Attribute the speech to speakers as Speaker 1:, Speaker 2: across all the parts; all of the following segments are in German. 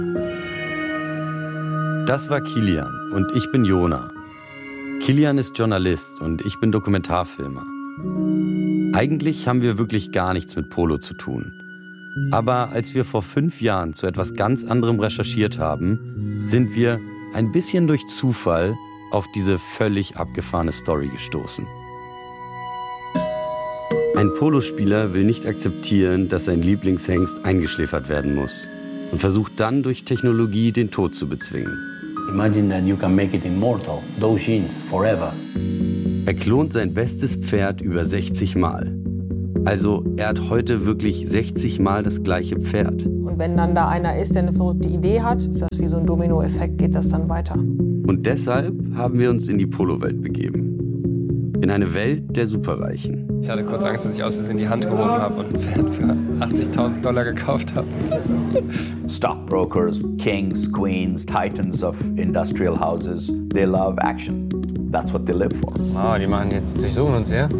Speaker 1: Das war Kilian und ich bin Jona. Kilian ist Journalist und ich bin Dokumentarfilmer. Eigentlich haben wir wirklich gar nichts mit Polo zu tun. Aber als wir vor 5 Jahren zu etwas ganz anderem recherchiert haben, sind wir ein bisschen durch Zufall auf diese völlig abgefahrene Story gestoßen. Ein Polospieler will nicht akzeptieren, dass sein Lieblingshengst eingeschläfert werden muss und versucht dann durch Technologie den Tod zu bezwingen.
Speaker 2: Imagine that you can make it immortal, those genes, forever.
Speaker 1: Er klont sein bestes Pferd über 60 Mal. Also er hat heute wirklich 60 Mal das gleiche Pferd.
Speaker 3: Und wenn dann da einer ist, der eine verrückte Idee hat, ist das wie so ein Dominoeffekt, geht das dann weiter.
Speaker 1: Und deshalb haben wir uns in die Polowelt begeben. In eine Welt der Superreichen.
Speaker 4: Ich hatte kurz Angst, dass ich aus Versehen die Hand gehoben habe und ein Pferd für $80.000 gekauft habe.
Speaker 2: Stockbrokers, kings, queens, titans of industrial houses, they love action. That's what they live for.
Speaker 4: Wow, die machen jetzt, durchsuchen uns hier.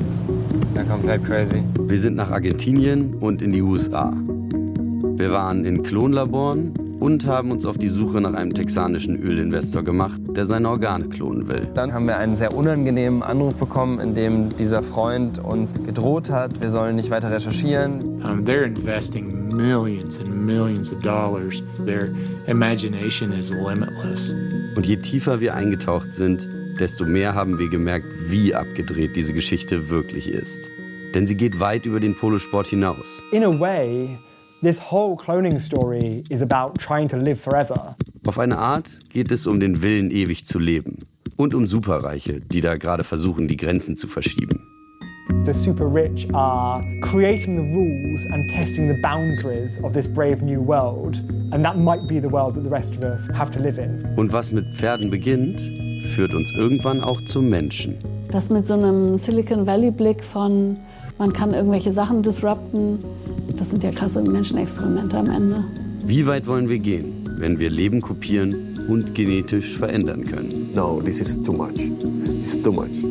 Speaker 4: Ja, komplett crazy.
Speaker 1: Wir sind nach Argentinien und in die USA. Wir waren in Klonlaboren und haben uns auf die Suche nach einem texanischen Ölinvestor gemacht, der seine Organe klonen will.
Speaker 4: Dann haben wir einen sehr unangenehmen Anruf bekommen, in dem dieser Freund uns gedroht hat, wir sollen nicht weiter recherchieren.
Speaker 5: They're investing millions and millions of dollars. Their imagination is limitless.
Speaker 1: Und je tiefer wir eingetaucht sind, desto mehr haben wir gemerkt, wie abgedreht diese Geschichte wirklich ist. Denn sie geht weit über den Polosport hinaus.
Speaker 6: In a way, this whole cloning story is about trying to live forever.
Speaker 1: Auf eine Art geht es um den Willen, ewig zu leben. Und um Superreiche, die da gerade versuchen, die Grenzen zu verschieben.
Speaker 6: The super rich are creating the rules and testing the boundaries of this brave new world. And that might be the world that the rest of us have to live in.
Speaker 1: Und was mit Pferden beginnt, führt uns irgendwann auch zum Menschen.
Speaker 7: Das mit so einem Silicon Valley-Blick von, man kann irgendwelche Sachen disrupten, das sind ja krasse Menschenexperimente am Ende.
Speaker 1: Wie weit wollen wir gehen, wenn wir Leben kopieren und genetisch verändern können?
Speaker 8: No, this is too much. It's too much.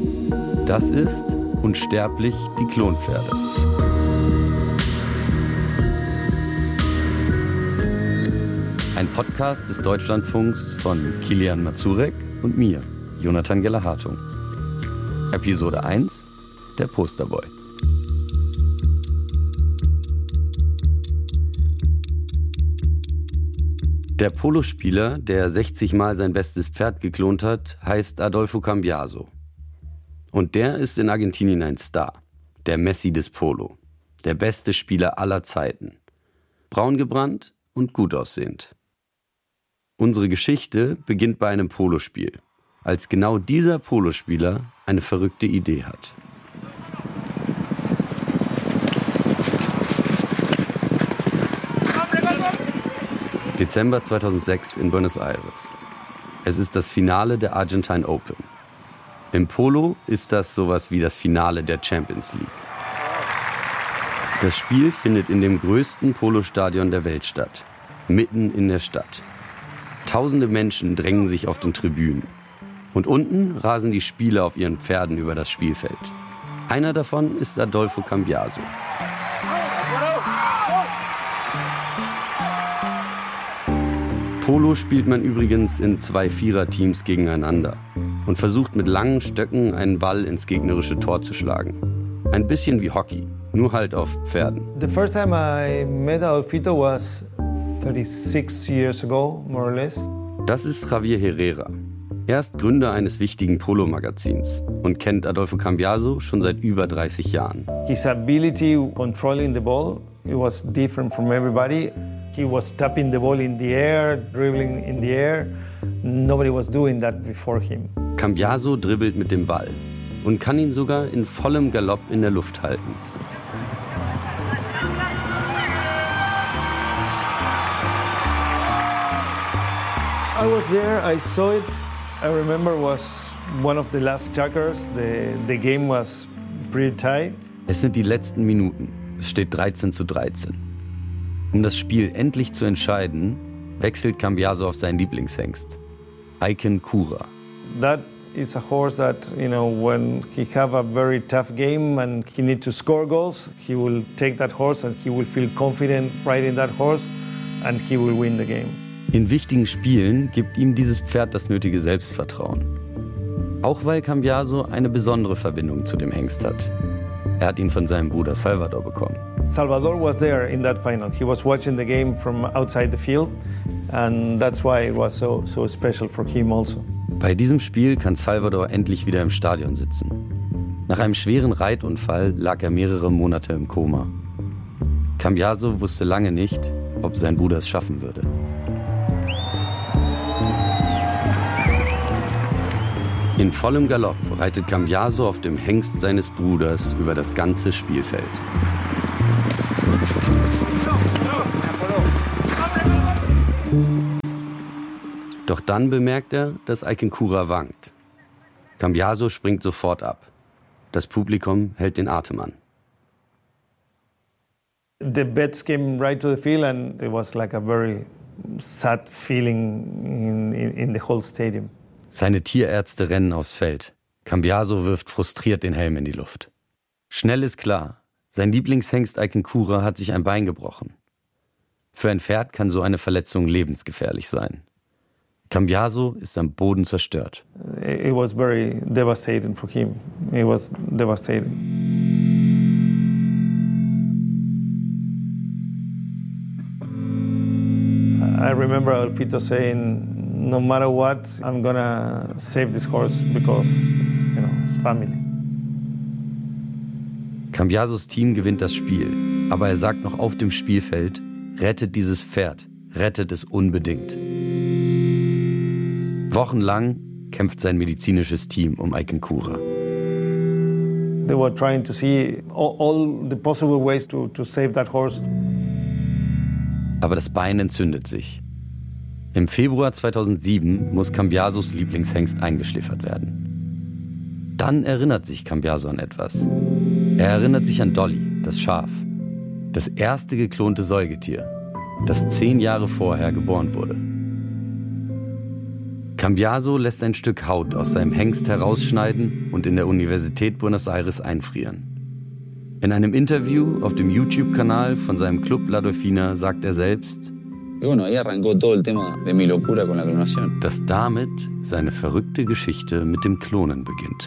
Speaker 1: Das ist Unsterblich, die Klonpferde. Ein Podcast des Deutschlandfunks von Kilian Mazurek und mir, Jonathan Geller-Hartung. Episode 1, der Posterboy. Der Polospieler, der 60 Mal sein bestes Pferd geklont hat, heißt Adolfo Cambiaso. Und der ist in Argentinien ein Star, der Messi des Polo, der beste Spieler aller Zeiten. Braun gebrannt und gut aussehend. Unsere Geschichte beginnt bei einem Polospiel, als genau dieser Polospieler eine verrückte Idee hat. Dezember 2006 in Buenos Aires. Es ist das Finale der Argentine Open. Im Polo ist das sowas wie das Finale der Champions League. Das Spiel findet in dem größten Polostadion der Welt statt, mitten in der Stadt. Tausende Menschen drängen sich auf den Tribünen. Und unten rasen die Spieler auf ihren Pferden über das Spielfeld. Einer davon ist Adolfo Cambiaso. Polo spielt man übrigens in 2 Viererteams gegeneinander und versucht mit langen Stöcken einen Ball ins gegnerische Tor zu schlagen. Ein bisschen wie Hockey, nur halt auf Pferden.
Speaker 9: The first time I met Adolfito was 36 years ago, more or less.
Speaker 1: Das ist Javier Herrera. Er ist Gründer eines wichtigen Polo-Magazins und kennt Adolfo Cambiaso schon seit über 30 Jahren.
Speaker 9: His ability controlling the ball, it was different from everybody. He was tapping the ball in the air, dribbling in the air. Nobody was doing that before him.
Speaker 1: Cambiaso dribbelt mit dem Ball und kann ihn sogar in vollem Galopp in der Luft halten.
Speaker 9: I was there, I saw it. I remember was one of the last checkers. The game was pretty tight.
Speaker 1: Es sind die letzten Minuten. Es steht 13:13. Um das Spiel endlich zu entscheiden, wechselt Cambiaso auf seinen Lieblingshengst, Icon Cura.
Speaker 9: That is a horse that, when he have a very tough game and he need to score goals, he will take that horse and he will feel confident riding that horse. and he will win the game.
Speaker 1: In wichtigen Spielen gibt ihm dieses Pferd das nötige Selbstvertrauen. Auch weil Cambiaso eine besondere Verbindung zu dem Hengst hat. Er hat ihn von seinem Bruder Salvador bekommen.
Speaker 9: Salvador was there in that final. He was watching the game from outside the field, and that's why it was so special for him also.
Speaker 1: Bei diesem Spiel kann Salvador endlich wieder im Stadion sitzen. Nach einem schweren Reitunfall lag er mehrere Monate im Koma. Cambiaso wusste lange nicht, ob sein Bruder es schaffen würde. In vollem Galopp reitet Cambiaso auf dem Hengst seines Bruders über das ganze Spielfeld. Doch dann bemerkt er, dass Ayquincura wankt. Cambiaso springt sofort ab. Das Publikum hält den Atem an.
Speaker 9: The bets came right to the field and it was like a very sad feeling in the whole stadium.
Speaker 1: Seine Tierärzte rennen aufs Feld. Cambiaso wirft frustriert den Helm in die Luft. Schnell ist klar, sein Lieblingshengst Ayquincura hat sich ein Bein gebrochen. Für ein Pferd kann so eine Verletzung lebensgefährlich sein. Cambiaso ist am Boden zerstört.
Speaker 9: It was very devastating for him. It was devastating. I remember Alfito saying, no matter what, I'm gonna save this horse because, it's family.
Speaker 1: Cambiasos Team gewinnt das Spiel, aber er sagt noch auf dem Spielfeld, rettet dieses Pferd, rettet es unbedingt. Wochenlang kämpft sein medizinisches Team um Ayquincura.
Speaker 9: They were trying to see all the possible ways to save that horse.
Speaker 1: Aber das Bein entzündet sich. Im Februar 2007 muss Cambiasos Lieblingshengst eingeschläfert werden. Dann erinnert sich Cambiaso an etwas. Er erinnert sich an Dolly, das Schaf. Das erste geklonte Säugetier, das 10 Jahre vorher geboren wurde. Cambiaso lässt ein Stück Haut aus seinem Hengst herausschneiden und in der Universität Buenos Aires einfrieren. In einem Interview auf dem YouTube-Kanal von seinem Club La Dolfina sagt er selbst, dass damit seine verrückte Geschichte mit dem Klonen beginnt.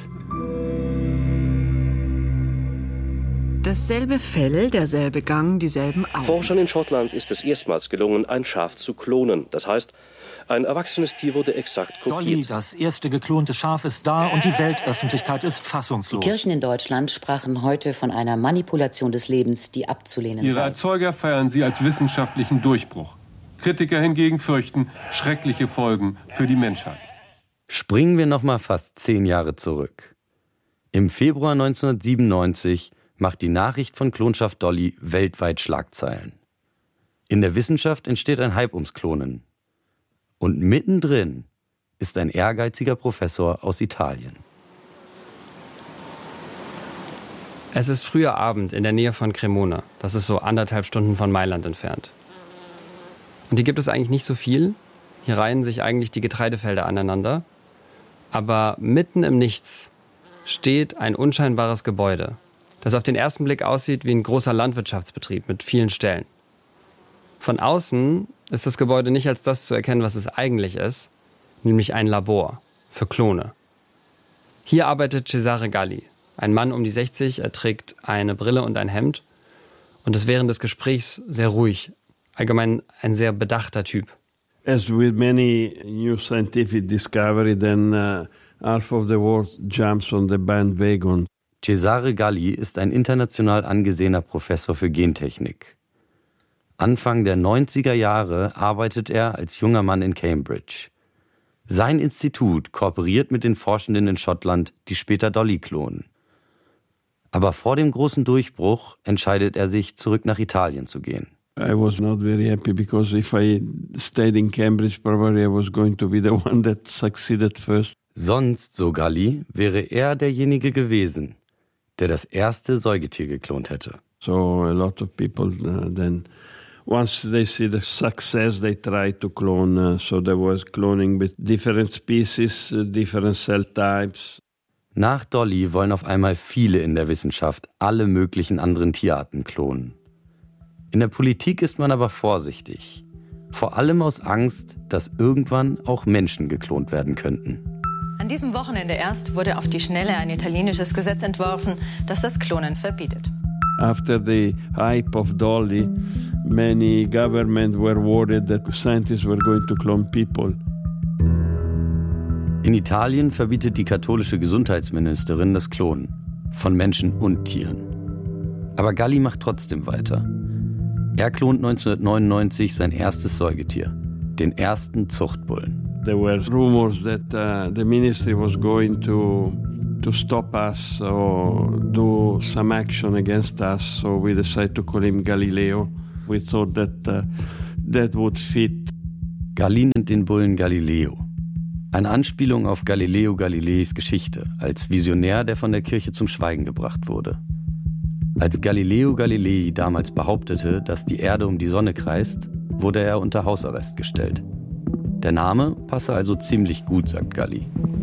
Speaker 10: Dasselbe Fell, derselbe Gang, dieselben Augen.
Speaker 11: Forschern in Schottland ist es erstmals gelungen, ein Schaf zu klonen. Das heißt, ein erwachsenes Tier wurde exakt kopiert.
Speaker 12: Dolly, das erste geklonte Schaf, ist da und die Weltöffentlichkeit ist fassungslos.
Speaker 13: Die Kirchen in Deutschland sprachen heute von einer Manipulation des Lebens, die abzulehnen sei.
Speaker 14: Ihre Erzeuger feiern sie als wissenschaftlichen Durchbruch. Kritiker hingegen fürchten schreckliche Folgen für die Menschheit.
Speaker 1: Springen wir noch mal fast 10 Jahre zurück. Im Februar 1997 macht die Nachricht von Klonschaft Dolly weltweit Schlagzeilen. In der Wissenschaft entsteht ein Hype ums Klonen. Und mittendrin ist ein ehrgeiziger Professor aus Italien.
Speaker 4: Es ist früher Abend in der Nähe von Cremona. Das ist so 1,5 Stunden von Mailand entfernt. Und hier gibt es eigentlich nicht so viel. Hier reihen sich eigentlich die Getreidefelder aneinander. Aber mitten im Nichts steht ein unscheinbares Gebäude, das auf den ersten Blick aussieht wie ein großer Landwirtschaftsbetrieb mit vielen Ställen. Von außen ist das Gebäude nicht als das zu erkennen, was es eigentlich ist, nämlich ein Labor für Klone. Hier arbeitet Cesare Galli, ein Mann um die 60, er trägt eine Brille und ein Hemd und ist während des Gesprächs sehr ruhig, allgemein ein sehr bedachter Typ.
Speaker 15: As with many new scientific discovery, then half of the world jumps on the bandwagon.
Speaker 1: Cesare Galli ist ein international angesehener Professor für Gentechnik. Anfang der 90er Jahre arbeitet er als junger Mann in Cambridge. Sein Institut kooperiert mit den Forschenden in Schottland, die später Dolly klonen. Aber vor dem großen Durchbruch entscheidet er sich, zurück nach Italien zu gehen.
Speaker 15: I was not very happy because if I stayed in Cambridge, probably I was going to be the one that succeeded first.
Speaker 1: Sonst, so Galli, wäre er derjenige gewesen, der das erste Säugetier geklont hätte.
Speaker 15: So a lot of people then, once they see the success, they try to clone. So there was cloning with different species, different cell types.
Speaker 1: Nach Dolly wollen auf einmal viele in der Wissenschaft alle möglichen anderen Tierarten klonen. In der Politik ist man aber vorsichtig. Vor allem aus Angst, dass irgendwann auch Menschen geklont werden könnten.
Speaker 16: An diesem Wochenende erst wurde auf die Schnelle ein italienisches Gesetz entworfen, das das Klonen verbietet.
Speaker 15: After the hype of Dolly, many governments were worried that scientists were going to clone people.
Speaker 1: In Italien verbietet die katholische Gesundheitsministerin das Klonen von Menschen und Tieren. Aber Galli macht trotzdem weiter. Er klont 1999 sein erstes Säugetier, den ersten Zuchtbullen.
Speaker 15: There were rumors that the ministry was going to stop us or do some action against us, so we decided to call him Galileo. We thought that would fit.
Speaker 1: Galli nennt den Bullen Galileo. Eine Anspielung auf Galileo Galileis Geschichte als Visionär, der von der Kirche zum Schweigen gebracht wurde. Als Galileo Galilei damals behauptete, dass die Erde um die Sonne kreist, wurde er unter Hausarrest gestellt. Der Name passe also ziemlich gut, sagt Galli.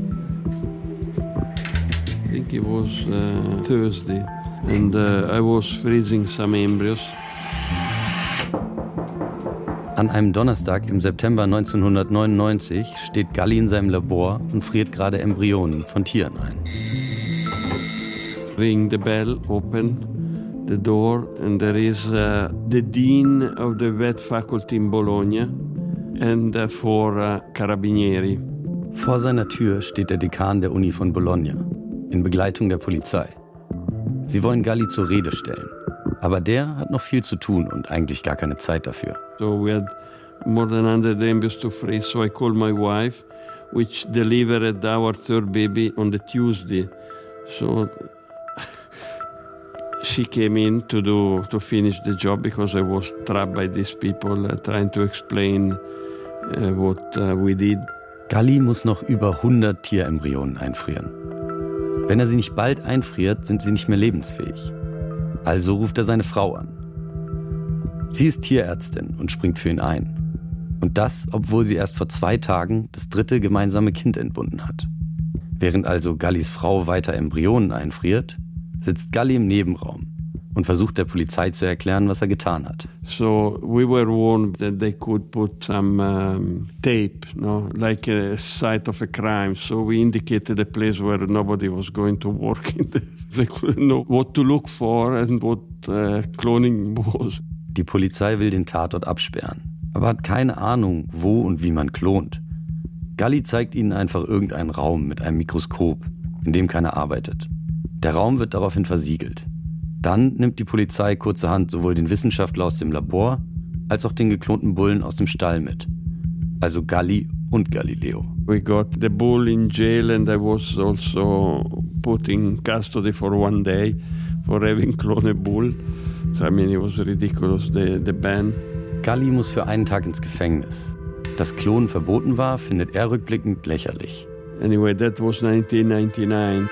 Speaker 15: I think it was Thursday and I was freezing some embryos.
Speaker 1: An einem Donnerstag im September 1999 steht Galli in seinem Labor und friert gerade Embryonen von Tieren ein.
Speaker 15: Ring the bell, open the door, and there is the dean of the vet faculty in Bologna and 4 Carabinieri.
Speaker 1: Vor seiner Tür steht der Dekan der Uni von Bologna, in Begleitung der Polizei. Sie wollen Galli zur Rede stellen. Aber der hat noch viel zu tun und eigentlich gar keine Zeit dafür.
Speaker 15: So we had more than 100 embryos to freeze, so I called my wife, which delivered our 3rd baby on the Tuesday. So she came in to finish the job because I was trapped by these people trying to explain what we did.
Speaker 1: Galli muss noch über 100 Tierembryonen einfrieren. Wenn er sie nicht bald einfriert, sind sie nicht mehr lebensfähig. Also ruft er seine Frau an. Sie ist Tierärztin und springt für ihn ein. Und das, obwohl sie erst vor 2 Tagen das 3. gemeinsame Kind entbunden hat. Während also Gallis Frau weiter Embryonen einfriert, sitzt Galli im Nebenraum und versucht der Polizei zu erklären, was er getan hat.
Speaker 15: So we were warned that they could put some tape, no, like a site of a crime. So we indicated a place where nobody was going to work. They couldn't know what to look for and what cloning was.
Speaker 1: Die Polizei will den Tatort absperren, aber hat keine Ahnung, wo und wie man klont. Galli zeigt ihnen einfach irgendeinen Raum mit einem Mikroskop, in dem keiner arbeitet. Der Raum wird daraufhin versiegelt. Dann nimmt die Polizei kurzerhand sowohl den Wissenschaftler aus dem Labor als auch den geklonten Bullen aus dem Stall mit. Also Galli und Galileo.
Speaker 15: We got the bull in jail and I was also put in custody for 1 day for having cloned a bull. So, I mean, it was ridiculous, the ban.
Speaker 1: Galli muss für einen Tag ins Gefängnis. Dass Klonen verboten war, findet er rückblickend lächerlich.
Speaker 15: Anyway, that was 1999.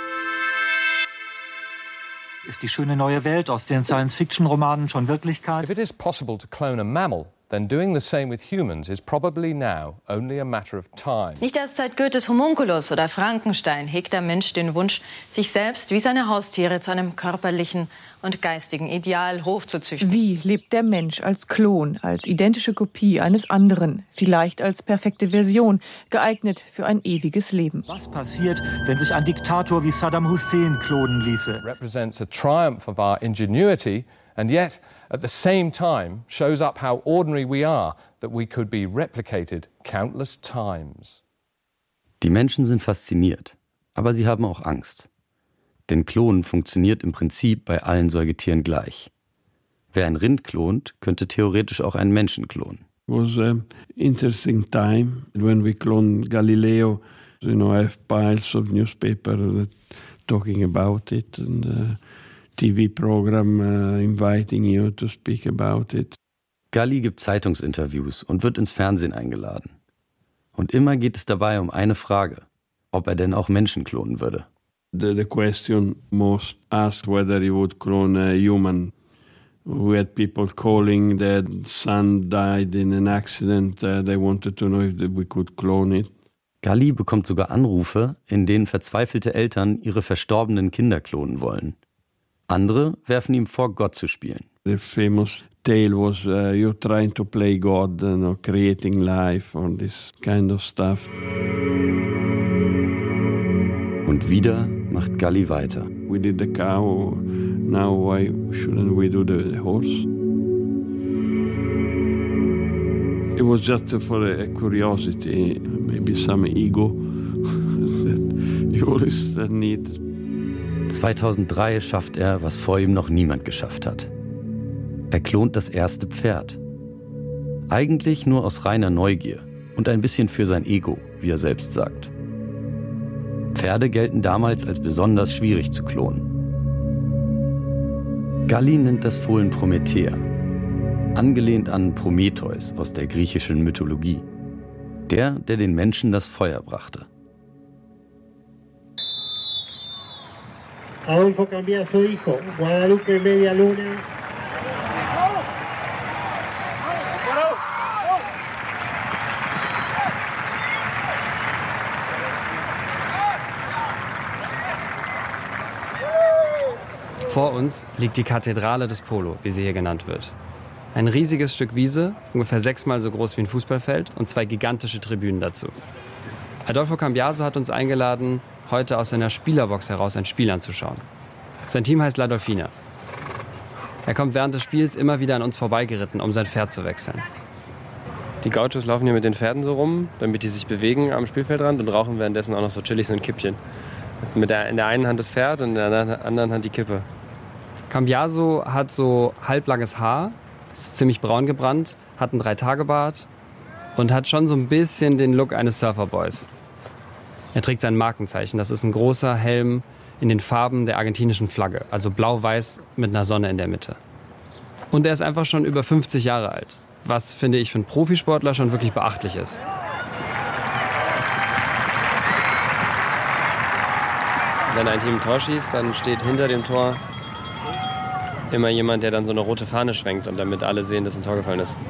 Speaker 12: Ist die schöne neue Welt aus den Science-Fiction-Romanen schon Wirklichkeit?
Speaker 17: If it is possible to clone a mammal, then doing the same with humans is probably now only a matter of time.
Speaker 16: Nicht erst seit Goethes Homunculus oder Frankenstein hegt der Mensch den Wunsch, sich selbst wie seine Haustiere zu einem körperlichen und geistigen Ideal hochzuzüchten.
Speaker 18: Wie lebt der Mensch als Klon, als identische Kopie eines anderen, vielleicht als perfekte Version, geeignet für ein ewiges Leben?
Speaker 12: Was passiert, wenn sich ein Diktator wie Saddam Hussein klonen ließe?
Speaker 17: Represents a triumph of our ingenuity and yet at the same time shows up how ordinary we are, that we could be replicated countless times.
Speaker 1: Die Menschen sind fasziniert, aber sie haben auch Angst. Denn Klonen funktioniert im Prinzip bei allen Säugetieren gleich. Wer ein Rind klont, könnte theoretisch auch einen Menschen klonen.
Speaker 15: It was an interesting time when we cloned Galileo. You know, I have piles of newspapers talking about it and TV program inviting you to speak about it.
Speaker 1: Galli gibt Zeitungsinterviews und wird ins Fernsehen eingeladen. Und immer geht es dabei um eine Frage, ob er denn auch Menschen klonen würde.
Speaker 15: The question most asked whether he would clone a human. We had people calling that son died in an accident. They wanted to know if we could clone it.
Speaker 1: Galli bekommt sogar Anrufe, in denen verzweifelte Eltern ihre verstorbenen Kinder klonen wollen. Andere werfen ihm vor, Gott zu spielen.
Speaker 15: The famous tale was you're trying to play God, creating life, all this kind of stuff.
Speaker 1: Und wieder macht Gully weiter.
Speaker 15: We did the cow, now why shouldn't we do the horse? It was just for a curiosity, maybe some ego that you always need.
Speaker 1: 2003 schafft er, was vor ihm noch niemand geschafft hat. Er klont das erste Pferd. Eigentlich nur aus reiner Neugier und ein bisschen für sein Ego, wie er selbst sagt. Pferde gelten damals als besonders schwierig zu klonen. Gully nennt das Fohlen Promethea, angelehnt an Prometheus aus der griechischen Mythologie. Der den Menschen das Feuer brachte.
Speaker 19: Adolfo Cambiaso hijo, Guadalupe Media Luna.
Speaker 4: Vor uns liegt die Kathedrale des Polo, wie sie hier genannt wird. Ein riesiges Stück Wiese, ungefähr 6-mal so groß wie ein Fußballfeld und 2 gigantische Tribünen dazu. Adolfo Cambiaso hat uns eingeladen, heute aus seiner Spielerbox heraus ein Spiel anzuschauen. Sein Team heißt La Dolfina. Er kommt während des Spiels immer wieder an uns vorbeigeritten, um sein Pferd zu wechseln. Die Gauchos laufen hier mit den Pferden so rum, damit die sich bewegen am Spielfeldrand und rauchen währenddessen auch noch so chillig so ein Kippchen. In der einen Hand das Pferd und in der anderen Hand die Kippe. Cambiaso hat so halblanges Haar, ist ziemlich braun gebrannt, hat einen 3-Tage-Bart und hat schon so ein bisschen den Look eines Surferboys. Er trägt sein Markenzeichen, das ist ein großer Helm in den Farben der argentinischen Flagge, also blau-weiß mit einer Sonne in der Mitte. Und er ist einfach schon über 50 Jahre alt, was, finde ich, für einen Profisportler schon wirklich beachtlich ist. Wenn ein Team ein Tor schießt, dann steht hinter dem Tor immer jemand, der dann so eine rote Fahne schwenkt und damit alle sehen, dass ein Tor gefallen ist.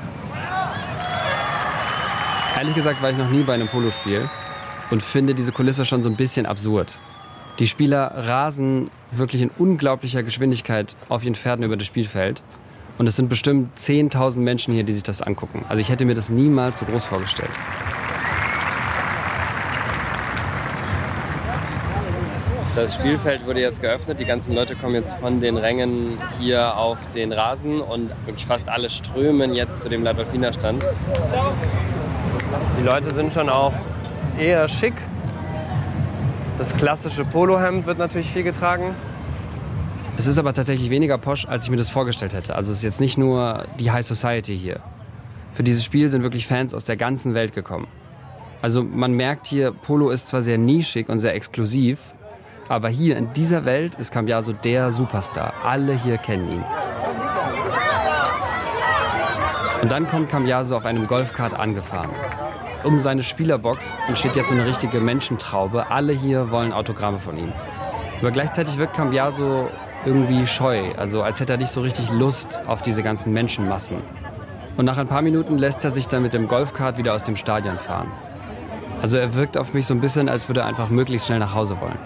Speaker 4: Ehrlich gesagt war ich noch nie bei einem Polospiel und finde diese Kulisse schon so ein bisschen absurd. Die Spieler rasen wirklich in unglaublicher Geschwindigkeit auf ihren Pferden über das Spielfeld und es sind bestimmt 10.000 Menschen hier, die sich das angucken. Also ich hätte mir das niemals so groß vorgestellt. Das Spielfeld wurde jetzt geöffnet, die ganzen Leute kommen jetzt von den Rängen hier auf den Rasen und wirklich fast alle strömen jetzt zu dem La Dolfina Stand. Die Leute sind schon auch eher schick. Das klassische Polohemd wird natürlich viel getragen. Es ist aber tatsächlich weniger posch, als ich mir das vorgestellt hätte. Also es ist jetzt nicht nur die High Society hier. Für dieses Spiel sind wirklich Fans aus der ganzen Welt gekommen. Also man merkt hier, Polo ist zwar sehr nischig und sehr exklusiv, aber hier in dieser Welt ist Cambiaso der Superstar. Alle hier kennen ihn. Und dann kommt Cambiaso auf einem Golfkart angefahren. Um seine Spielerbox entsteht jetzt so eine richtige Menschentraube. Alle hier wollen Autogramme von ihm. Aber gleichzeitig wirkt Cambiaso irgendwie scheu. Also als hätte er nicht so richtig Lust auf diese ganzen Menschenmassen. Und nach ein paar Minuten lässt er sich dann mit dem Golfkart wieder aus dem Stadion fahren. Also er wirkt auf mich so ein bisschen, als würde er einfach möglichst schnell nach Hause wollen.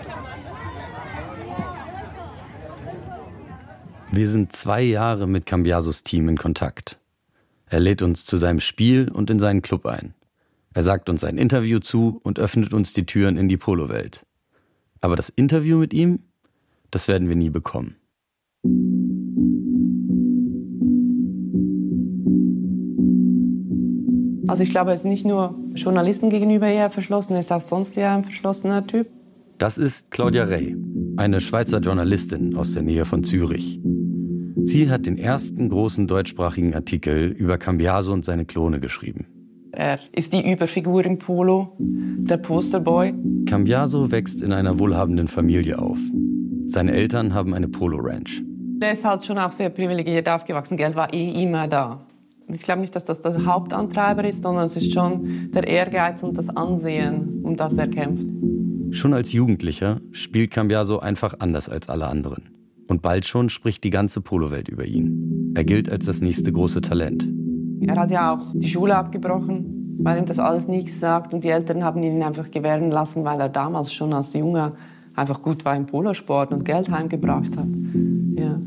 Speaker 1: Wir sind 2 Jahre mit Cambiasos Team in Kontakt. Er lädt uns zu seinem Spiel und in seinen Club ein. Er sagt uns ein Interview zu und öffnet uns die Türen in die Polowelt. Aber das Interview mit ihm, das werden wir nie bekommen.
Speaker 3: Also ich glaube, er ist nicht nur Journalisten gegenüber eher verschlossen, er ist auch sonst eher ein verschlossener Typ.
Speaker 1: Das ist Claudia Rey, eine Schweizer Journalistin aus der Nähe von Zürich. Sie hat den ersten großen deutschsprachigen Artikel über Cambiaso und seine Klone geschrieben.
Speaker 3: Er ist die Überfigur im Polo, der Posterboy.
Speaker 1: Cambiaso wächst in einer wohlhabenden Familie auf. Seine Eltern haben eine Polo-Ranch.
Speaker 3: Er ist halt schon auch sehr privilegiert aufgewachsen, Geld war immer da. Ich glaube nicht, dass das der Hauptantreiber ist, sondern es ist schon der Ehrgeiz und das Ansehen, um das er kämpft.
Speaker 1: Schon als Jugendlicher spielt Cambiaso einfach anders als alle anderen. Und bald schon spricht die ganze Polowelt über ihn. Er gilt als das nächste große Talent.
Speaker 3: Er hat ja auch die Schule abgebrochen, weil ihm das alles nichts sagt. Und die Eltern haben ihn einfach gewähren lassen, weil er damals schon als Junger einfach gut war im Polosport und Geld heimgebracht hat. Ja.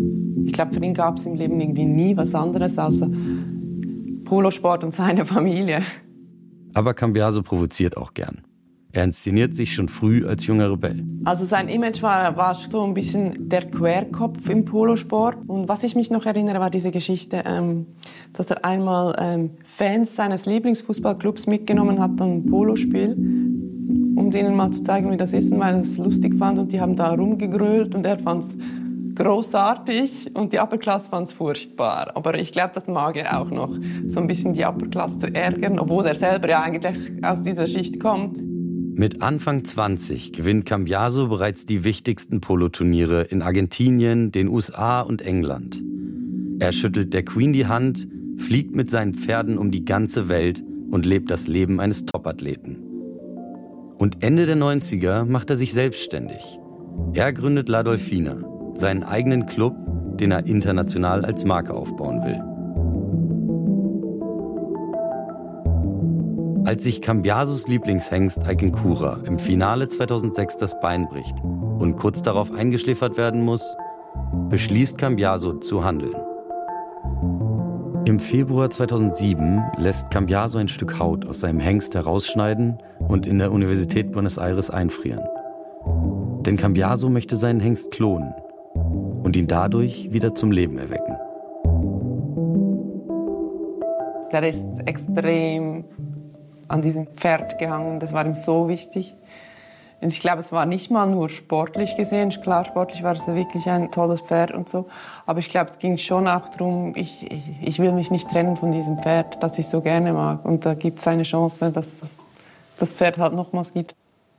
Speaker 3: Ich glaube, für ihn gab es im Leben irgendwie nie was anderes außer Polosport und seine Familie.
Speaker 1: Aber Cambiaso provoziert auch gern. Er inszeniert sich schon früh als junger Rebell.
Speaker 3: Also sein Image war so ein bisschen der Querkopf im Polosport. Und was ich mich noch erinnere, war diese Geschichte, dass er einmal Fans seines Lieblingsfußballclubs mitgenommen hat an ein Polospiel, um denen mal zu zeigen, wie das ist, und weil er es lustig fand. Und die haben da rumgegrölt und er fand es großartig und die Upper Class fand es furchtbar. Aber ich glaube, das mag er auch noch, so ein bisschen die Upper Class zu ärgern, obwohl er selber ja eigentlich aus dieser Schicht kommt.
Speaker 1: Mit Anfang 20 gewinnt Cambiaso bereits die wichtigsten Poloturniere in Argentinien, den USA und England. Er schüttelt der Queen die Hand, fliegt mit seinen Pferden um die ganze Welt und lebt das Leben eines Topathleten. Und Ende der 90er macht er sich selbstständig. Er gründet La Dolfina, seinen eigenen Club, den er international als Marke aufbauen will. Als sich Cambiasos Lieblingshengst Aykinkura im Finale 2006 das Bein bricht und kurz darauf eingeschläfert werden muss, beschließt Cambiaso zu handeln. Im Februar 2007 lässt Cambiaso ein Stück Haut aus seinem Hengst herausschneiden und in der Universität Buenos Aires einfrieren. Denn Cambiaso möchte seinen Hengst klonen und ihn dadurch wieder zum Leben erwecken.
Speaker 3: Der ist extrem an diesem Pferd gehangen. Das war ihm so wichtig. Und ich glaube, es war nicht mal nur sportlich gesehen. Klar, sportlich war es wirklich ein tolles Pferd und so. Aber ich glaube, es ging schon auch darum, ich will mich nicht trennen von diesem Pferd, das ich so gerne mag. Und da gibt es eine Chance, dass es das Pferd halt nochmals gibt.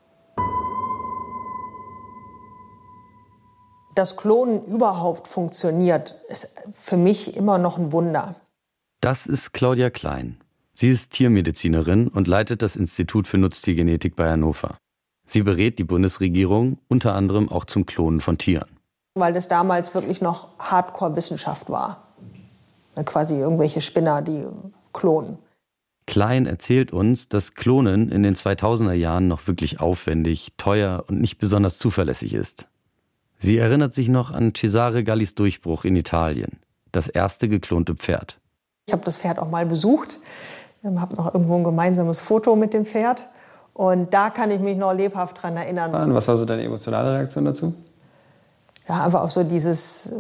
Speaker 20: Dass Klonen überhaupt funktioniert, ist für mich immer noch ein Wunder.
Speaker 1: Das ist Claudia Klein. Sie ist Tiermedizinerin und leitet das Institut für Nutztiergenetik bei Hannover. Sie berät die Bundesregierung unter anderem auch zum Klonen von Tieren.
Speaker 20: Weil das damals wirklich noch Hardcore-Wissenschaft war. Quasi irgendwelche Spinner, die klonen.
Speaker 1: Klein erzählt uns, dass Klonen in den 2000er Jahren noch wirklich aufwendig, teuer und nicht besonders zuverlässig ist. Sie erinnert sich noch an Cesare Gallis Durchbruch in Italien, das erste geklonte Pferd.
Speaker 20: Ich habe das Pferd auch mal besucht. Habe noch irgendwo ein gemeinsames Foto mit dem Pferd. Und da kann ich mich noch lebhaft dran erinnern.
Speaker 4: Und was war so deine emotionale Reaktion dazu?
Speaker 20: Ja, einfach auch so dieses,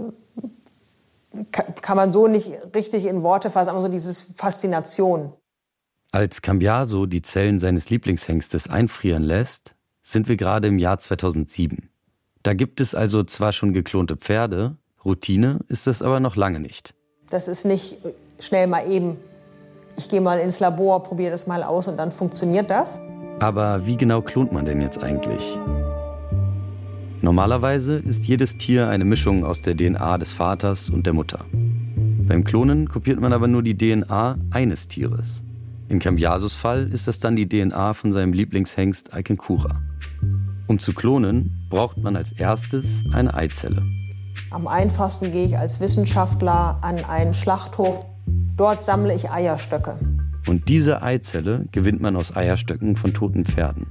Speaker 20: kann man so nicht richtig in Worte fassen, aber so dieses Faszination.
Speaker 1: Als Cambiaso die Zellen seines Lieblingshengstes einfrieren lässt, sind wir gerade im Jahr 2007. Da gibt es also zwar schon geklonte Pferde, Routine ist das aber noch lange nicht.
Speaker 20: Das ist nicht schnell mal eben. Ich gehe mal ins Labor, probiere das mal aus und dann funktioniert das.
Speaker 1: Aber wie genau klont man denn jetzt eigentlich? Normalerweise ist jedes Tier eine Mischung aus der DNA des Vaters und der Mutter. Beim Klonen kopiert man aber nur die DNA eines Tieres. In Cambiasos Fall ist das dann die DNA von seinem Lieblingshengst Aykinkura. Um zu klonen, braucht man als erstes eine Eizelle.
Speaker 20: Am einfachsten gehe ich als Wissenschaftler an einen Schlachthof. Dort sammle ich Eierstöcke.
Speaker 1: Und diese Eizelle gewinnt man aus Eierstöcken von toten Pferden.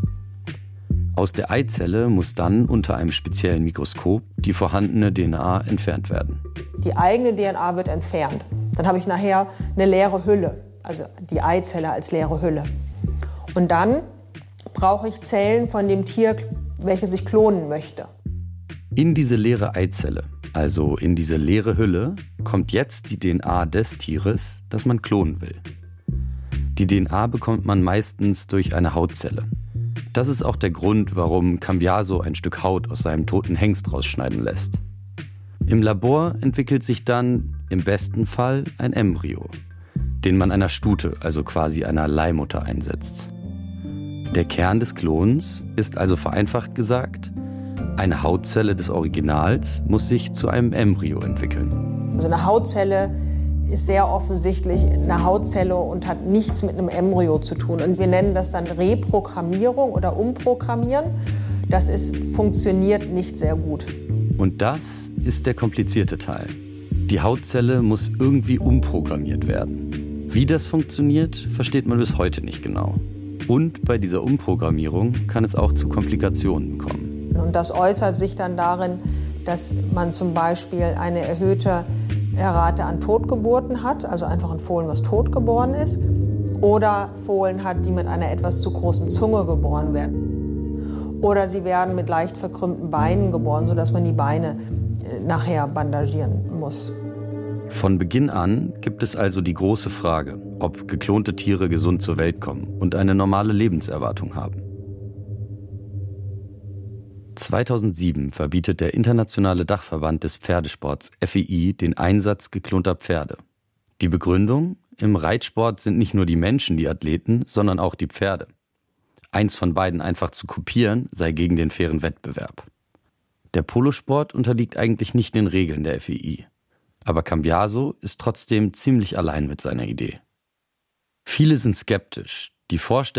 Speaker 1: Aus der Eizelle muss dann unter einem speziellen Mikroskop die vorhandene DNA entfernt werden.
Speaker 20: Die eigene DNA wird entfernt. Dann habe ich nachher eine leere Hülle, also die Eizelle als leere Hülle. Und dann brauche ich Zellen von dem Tier, welches ich klonen möchte.
Speaker 1: In diese leere Eizelle, also in diese leere Hülle, kommt jetzt die DNA des Tieres, das man klonen will. Die DNA bekommt man meistens durch eine Hautzelle. Das ist auch der Grund, warum Cambiaso ein Stück Haut aus seinem toten Hengst rausschneiden lässt. Im Labor entwickelt sich dann im besten Fall ein Embryo, den man einer Stute, also quasi einer Leihmutter, einsetzt. Der Kern des Klons ist also vereinfacht gesagt, eine Hautzelle des Originals muss sich zu einem Embryo entwickeln.
Speaker 20: Also eine Hautzelle ist sehr offensichtlich eine Hautzelle und hat nichts mit einem Embryo zu tun. Und wir nennen das dann Reprogrammierung oder Umprogrammieren. Das funktioniert nicht sehr gut.
Speaker 1: Und das ist der komplizierte Teil. Die Hautzelle muss irgendwie umprogrammiert werden. Wie das funktioniert, versteht man bis heute nicht genau. Und bei dieser Umprogrammierung kann es auch zu Komplikationen kommen.
Speaker 20: Und das äußert sich dann darin, dass man zum Beispiel eine erhöhte Rate an Totgeburten hat, also einfach ein Fohlen, was totgeboren ist, oder Fohlen hat, die mit einer etwas zu großen Zunge geboren werden. Oder sie werden mit leicht verkrümmten Beinen geboren, sodass man die Beine nachher bandagieren muss.
Speaker 1: Von Beginn an gibt es also die große Frage, ob geklonte Tiere gesund zur Welt kommen und eine normale Lebenserwartung haben. 2007 verbietet der Internationale Dachverband des Pferdesports FEI den Einsatz geklonter Pferde. Die Begründung? Im Reitsport sind nicht nur die Menschen die Athleten, sondern auch die Pferde. Eins von beiden einfach zu kopieren, sei gegen den fairen Wettbewerb. Der Polosport unterliegt eigentlich nicht den Regeln der FEI. Aber Cambiaso ist trotzdem ziemlich allein mit seiner Idee. Viele sind skeptisch. Die Vorstellung